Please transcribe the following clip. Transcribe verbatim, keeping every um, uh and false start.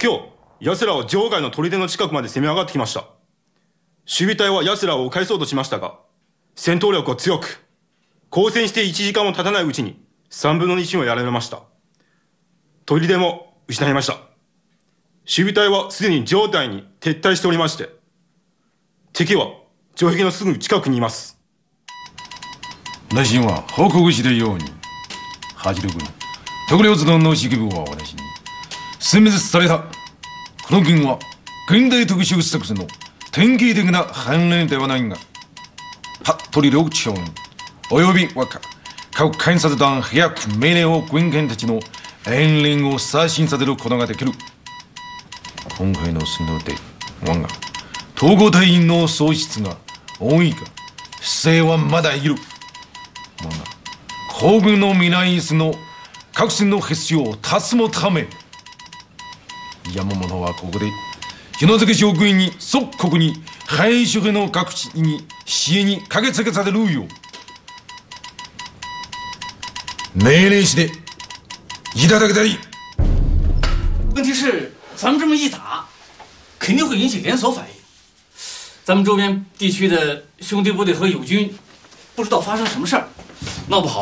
今日、奴らは場外の砦の近くまで攻め上がってきました。守備隊は奴らを返そうとしましたが、戦闘力は強く、交戦していちじかんも経たないうちに三分の一をやられました。砦も失いました。守備隊はすでに城内に撤退しておりまして、敵は城壁のすぐ近くにいます。 大臣は報告しているように、八路軍、特領津の指揮部は私に、殲滅された。この軍は現代特殊作戦の典型的な反例ではないが、服部両長および若各検察団早く命令を軍犬たちの援連を刷新させることができる。今回の戦闘で我が統合隊員の喪失が多いが、姿勢はまだいる。我が皇軍の皆椅子の革新の必要を達もため、山本はここで篠崎将軍に即刻に敗色の各地に支援に駆けつけさせるよう命令していただきたい。 问题是，咱们这么一打，肯定会引起连锁反应。咱们周边地区的兄弟部队和友军，不知道发生什么事儿，闹不好。